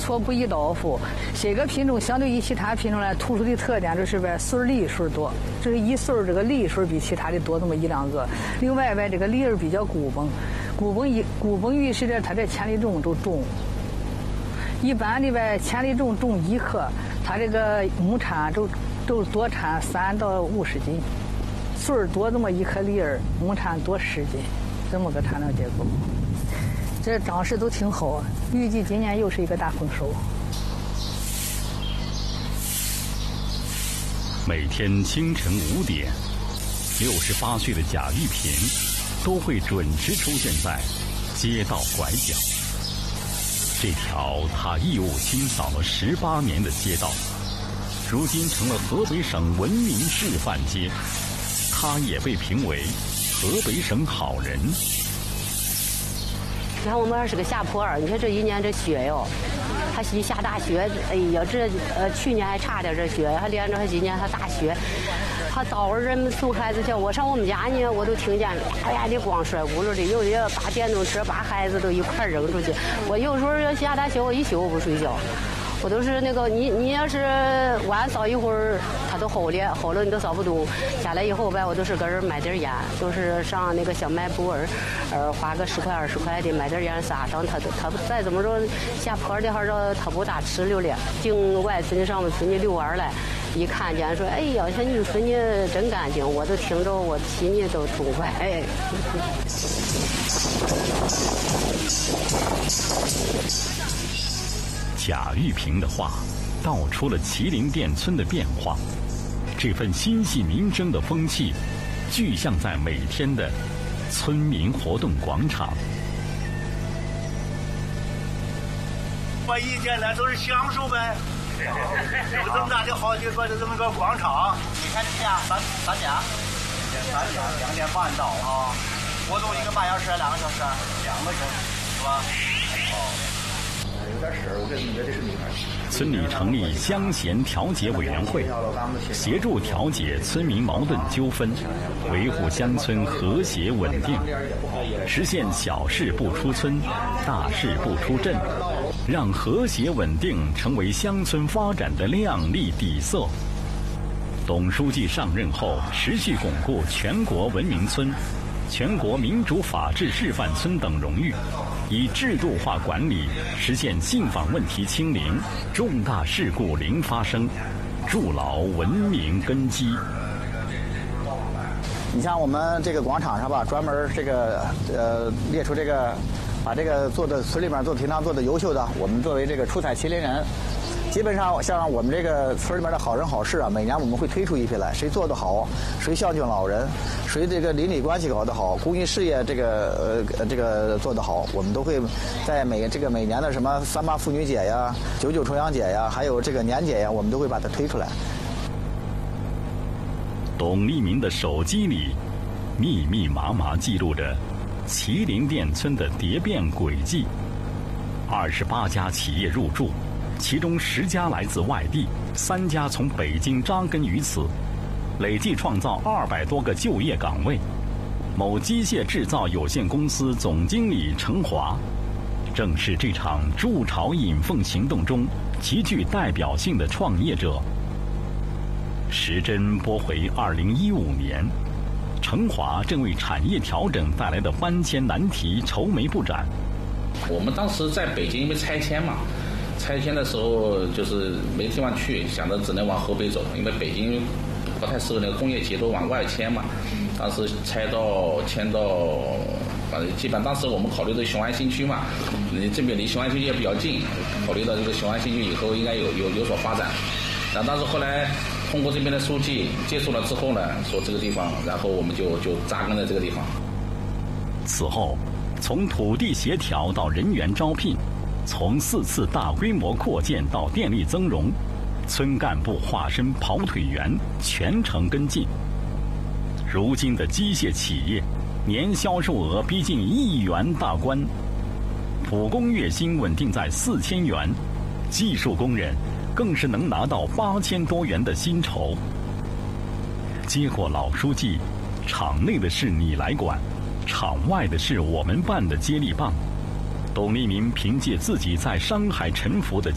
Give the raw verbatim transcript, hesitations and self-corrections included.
矬不易倒伏。这个品种相对于其他品种来突出的特点就是呗，穗儿粒数多，这是一穗儿这个粒数比其他的多那么一两个。另外呗，这个粒儿比较鼓崩，鼓崩一鼓崩预示着它这潜力重都重。一般的呗，潜力重重一克，它这个亩产就就多产三到五十斤。穗儿多这么一颗粒儿，亩产多十斤，这么个产量结构。这长势都挺好，预计今年又是一个大丰收。 每天清晨五点，六十八岁的贾玉平都会准时出现在街道拐角。这条他义务清扫了十八年的街道，如今成了河北省文明示范街。他也被评为河北省好人。 你看我们这儿是个下坡儿，你看这一年这雪哟，还一下大雪，哎呀，这呃去年还差点这雪，还连着还今年还大雪，还早上人们送孩子去，我上我们家呢，我都听见哎呀的光摔轱辘的，有的把电动车把孩子都一块扔出去。我有时候要下大雪，我一宿不睡觉。我都是那个你你要是晚扫一会儿，它都齁了，齁了你都扫不动。下来以后呗，我都是搁这买点烟，都是上那个小卖部儿，呃，花个十块二十块的买点烟撒上。它它再怎么着下坡的话着，它不大吃溜了。经外村上我村里遛弯来，一看见说，哎呀，像你们村里真干净，我都听着我心里都痛快。哎。 贾玉平的话道出了麒麟店村的变化，这份心系民生的风气具象在每天的村民活动广场。 我一天来都是享受呗，有这么大的好地方，就这么个广场。你看这样三三点，三点两点半到啊，活动一个半小时，两个小时，两个小时是吧？哦。 村里成立乡贤调解委员会，协助调解村民矛盾纠纷，维护乡村和谐稳定，实现小事不出村，大事不出镇，让和谐稳定成为乡村发展的亮丽底色。董书记上任后，持续巩固全国文明村、全国民主法治示范村等荣誉，以制度化管理实现信访问题清零，重大事故零发生，筑牢文明根基。 你像我们这个广场上吧，专门这个呃列出这个，把这个做的村里面做平常做的优秀的，我们作为这个出彩麒麟人。基本上像我们这个村里面的好人好事啊，每年我们会推出一批来，谁做得好，谁孝敬老人，谁这个邻里关系搞得好，公益事业这个呃这个做得好，我们都会在每这个每年的什么三八妇女节呀、九九重阳节呀，还有这个年节呀，我们都会把它推出来。 董立民的手机里密密麻麻记录着麒麟店村的蝶变轨迹，二十八家企业入驻，其中十家来自外地，三家从北京扎根于此，累计创造二百多个就业岗位。某机械制造有限公司总经理陈华，正是这场筑巢引凤行动中极具代表性的创业者。时针拨回二零一五年，陈华正为产业调整带来的搬迁难题愁眉不展。 我们当时在北京因为拆迁嘛，拆迁的时候就是没地方去，想着只能往河北走，因为北京不太适合那个工业节奏往外迁嘛。当时拆到迁到，反正基本当时我们考虑的雄安新区嘛，你这边离雄安新区也比较近，考虑到这个雄安新区以后应该有有有所发展。然后当时后来通过这边的书记接触了之后呢，说这个地方，然后我们就就扎根在这个地方。 此后，从土地协调到人员招聘，从四次大规模扩建到电力增容，村干部化身跑腿员，全程跟进。如今的机械企业年销售额逼近亿元大关，普工月薪稳定在四千元，技术工人更是能拿到八千多元的薪酬。接过老书记场内的事你来管，场外的事我们办的接力棒，董立民凭借自己在商海沉浮的